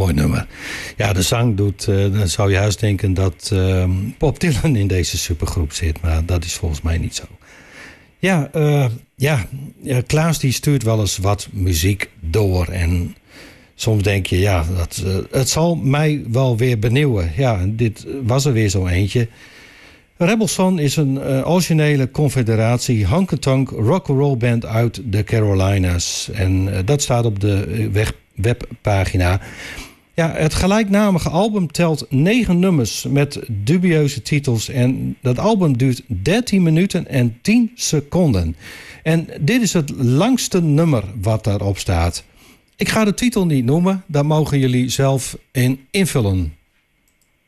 Mooi nummer. Ja, de zang doet, dan zou je juist denken dat Bob Dylan in deze supergroep zit. Maar dat is volgens mij niet zo. Ja, Klaas die stuurt wel eens wat muziek door. En soms denk je, het zal mij wel weer benieuwen. Ja, dit was er weer zo eentje. Rebel Son is een originele confederatie honky-tonk rock'n'roll band uit de Carolinas. En dat staat op de webpagina. Ja, het gelijknamige album telt 9 nummers met dubieuze titels. En dat album duurt 13 minuten en 10 seconden. En dit is het langste nummer wat daarop staat. Ik ga de titel niet noemen, daar mogen jullie zelf in invullen.